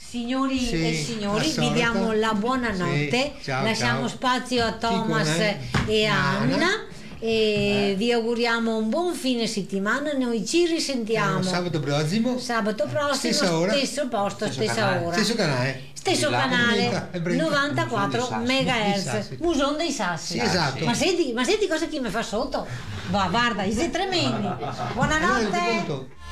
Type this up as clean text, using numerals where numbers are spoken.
Signori Sì, e signori, al solito. vi diamo la buonanotte, Sì, ciao, lasciamo ciao. spazio a Thomas Sì, e Anna. Anna e vi auguriamo un buon fine settimana. Noi ci risentiamo Sabato prossimo. sabato prossimo, Stessa ora. stesso posto, Stesso stessa canale. ora, Stesso canale. stesso Di là. canale, È Brenta. 94 Muson dei MHz, Sassi. Muson dei Sassi. Sì, esatto. Ma senti cosa chi mi fa sotto? Va, guarda, siete tremendi. Allora, ti Buonanotte. conto.